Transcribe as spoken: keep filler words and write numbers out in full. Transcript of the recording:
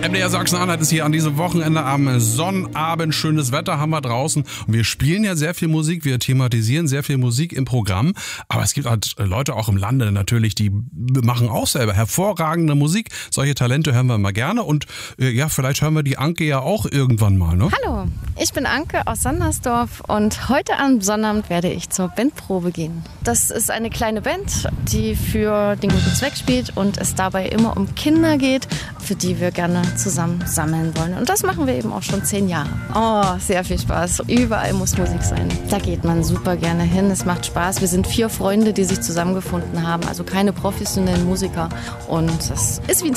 M D R Sachsen-Anhalt ist hier an diesem Wochenende am Sonnabend. Schönes Wetter haben wir draußen. Und wir spielen ja sehr viel Musik, wir thematisieren sehr viel Musik im Programm. Aber es gibt halt Leute auch im Lande natürlich, die machen auch selber hervorragende Musik. Solche Talente hören wir immer gerne. Und äh, ja, vielleicht hören wir die Anke ja auch irgendwann mal, ne? Hallo, ich bin Anke aus Sandersdorf und heute am Sonnabend werde ich zur Bandprobe gehen. Das ist eine kleine Band, die für den guten Zweck spielt und es dabei immer um Kinder geht, für die wir gerne zusammen sammeln wollen. Und das machen wir eben auch schon zehn Jahre. Oh, sehr viel Spaß. Überall muss Musik sein. Da geht man super gerne hin. Es macht Spaß. Wir sind vier Freunde, die sich zusammengefunden haben. Also keine professionellen Musiker. Und es ist wie ein